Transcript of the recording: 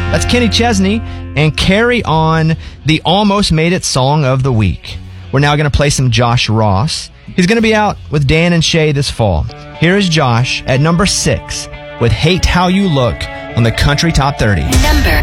That's Kenny Chesney and Carry On, the Almost Made It song of the week. We're now going to play some Josh Ross. He's going to be out with Dan and Shay this fall. Here is Josh at number 6 with Hate How You Look on the Country Top 30. Number